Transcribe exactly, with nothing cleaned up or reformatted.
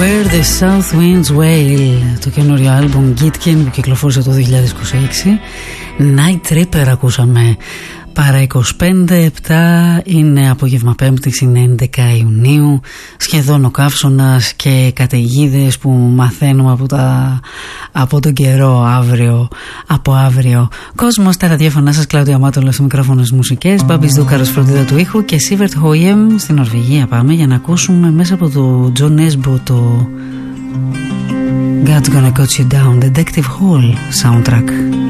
Where the South Winds Wail, το καινούριο άλμπουμ Gitkin που κυκλοφόρησε το δύο χιλιάδες είκοσι έξι. Night Tripper ακούσαμε. Παρά είκοσι πέντε επτά, είναι απόγευμα Πέμπτης, είναι έντεκα Ιουνίου. Σχεδόν ο καύσωνας και καταιγίδες που μαθαίνουμε από, τα, από τον καιρό αύριο, από αύριο. Κόσμος, τα ραδιόφωνά σας, Κλάουδια Μάτολα στο μικρόφωνο στις μουσικές, Μπάμπης Δούκαρος φροντίδα του ήχου και Σίβερτ Χόιεμ στην Νορβηγία. Πάμε για να ακούσουμε μέσα από το Τζον Έσμπο το God's Gonna Cut You Down, Detective Hall soundtrack.